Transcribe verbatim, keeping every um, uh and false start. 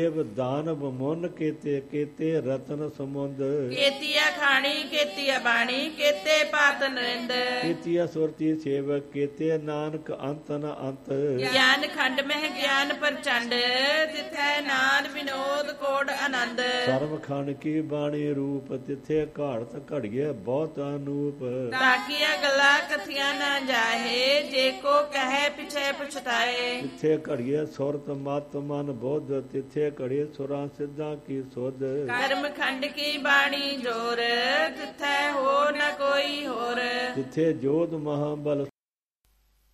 ਦਾਨਵ ਮੁੰਨ ਕੀਤੇ ਕੀਤੇ ਰਤਨ ਸਮੁੰਦ ਕੇਤੀਆ ਖਾਣੀ ਕੇਤੀਆ ਬਾਣੀ ਕੇਤੇ ਪਾਤ ਨਰਿੰਦ ਕੀਤੀਆ ਸੁਰਤੀ ਸੇਵਕ ਕੀਤੇ ਨਾਨਕ ਅੰਤ ਨ ਅੰਤ ਗਿਆਨ ਖੰਡ ਮਹਿ ਗਿਆਨ ਪ੍ਰਚੰਡ ਤਿਥੈ ਨਾਦ ਵਿਨੋਦ ਕੋਡ ਆਨੰਦ ਸਰਮ ਖੰਡ ਕੀ ਬਾਣੀ ਰੂਪ ਤਿਥੇ ਘਾੜਤ ਘੜੀਏ ਬਹੁਤ ਅਨੂਪ ਤਾਕੀਆਂ ਗੱਲਾਂ ਕਥੀਆਂ ਨਾ ਜਾਹੇ ਜੇ ਕੋ ਕਹੈ ਪਿਛੇ ਪਛਤਾਏ ਤਿਥੇ ਘੜੀਏ ਸੁਰਤ ਮਤ ਮਨ ਬੁੱਧ ਤਿਥੇ ਘੜੇ ਸੁਰਾਂ ਸਿੱਧਾਂ ਕੀ ਸੁਧ ਕਰਮ ਖੰਡ ਕੀ ਬਾਣੀ ਜੋਰ ਤਿਥੈ ਹੋ ਨ ਕੋਈ ਹੋਰ ਜਿੱਥੇ ਜੋਧ ਮਹਾਬਲ